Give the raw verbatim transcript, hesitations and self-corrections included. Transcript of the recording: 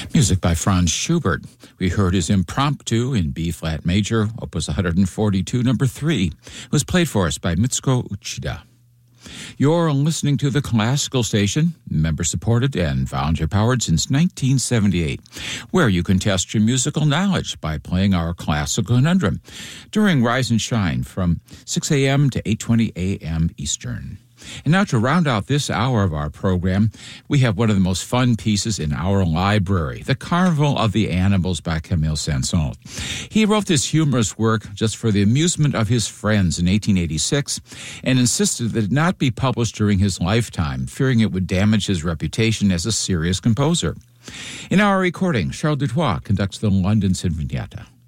Music by Franz Schubert. We heard his Impromptu in B-flat major, opus one forty-two, number three. It was played for us by Mitsuko Uchida. You're listening to the Classical Station, member-supported and volunteer-powered since nineteen seventy-eight, where you can test your musical knowledge by playing our Classical Conundrum during Rise and Shine from six a.m. to eight twenty a.m. Eastern. And now to round out this hour of our program, we have one of the most fun pieces in our library, The Carnival of the Animals by Camille Saint-Saëns. He wrote this humorous work just for the amusement of his friends in eighteen eighty-six and insisted that it not be published during his lifetime, fearing it would damage his reputation as a serious composer. In our recording, Charles Dutoit conducts the London Sinfonietta.